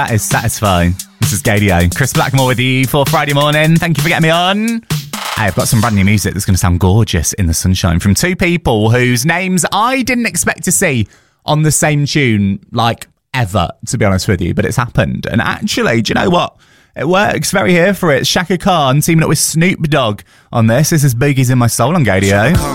That is satisfying. This is Gadio. Chris Blackmore with you for Friday morning. Thank you for getting me on. Hey, I've got some brand new music that's going to sound gorgeous in the sunshine from two people whose names I didn't expect to see on the same tune, like, ever, to be honest with you. But it's happened. And actually, do you know what? It works. Very here for it. Shaka Khan teaming up with Snoop Dogg on this. This is Boogie's in My Soul on Gadio.